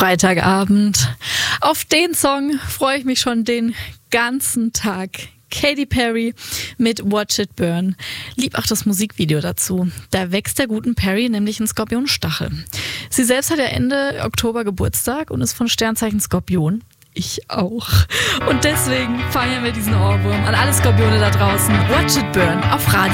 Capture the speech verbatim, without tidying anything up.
Freitagabend. Auf den Song freue ich mich schon den ganzen Tag. Katy Perry mit Watch It Burn. Lieb auch das Musikvideo dazu. Da wächst der guten Perry nämlich ein Skorpionstachel. Sie selbst hat ja Ende Oktober Geburtstag und ist von Sternzeichen Skorpion. Ich auch. Und deswegen feiern wir diesen Ohrwurm an alle Skorpione da draußen. Watch It Burn auf Radio.